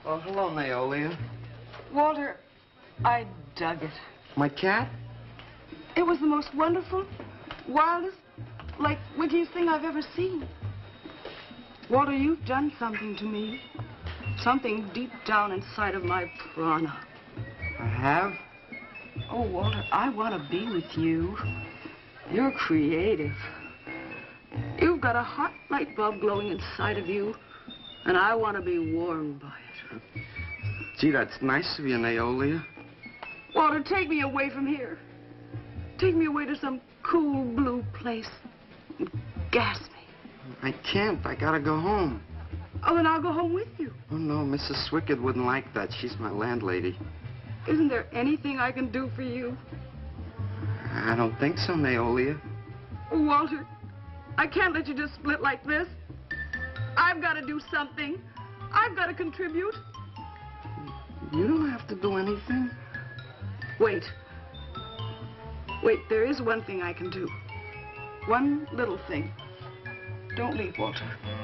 Oh, hello, Naolia. Walter, I dug it. My cat? It was the most wonderful, wildest, like, wickiest thing I've ever seen. Walter, you've done something to me. Something deep down inside of my prana. I have? Oh, Walter, I want to be with you. You're creative. You've got a hot light bulb glowing inside of you, and I want to be warmed by it. Gee, that's nice of you, Naolia. Walter, take me away from here. Take me away to some cool blue place. Gas me. I can't. I gotta go home. Oh, then I'll go home with you. Oh, no, Mrs. Swickard wouldn't like that. She's my landlady. Isn't there anything I can do for you? I don't think so, Naolia. Oh, Walter, I can't let you just split like this. I've got to do something. I've got to contribute. You don't have to do anything. Wait. Wait, there is one thing I can do. One little thing. Don't leave, Walter.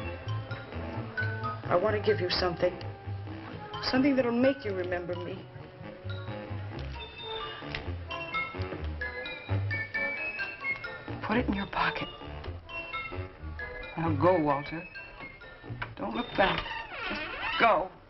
I want to give you something. Something that'll make you remember me. Put it in your pocket. Now go, Walter. Don't look back. Just go.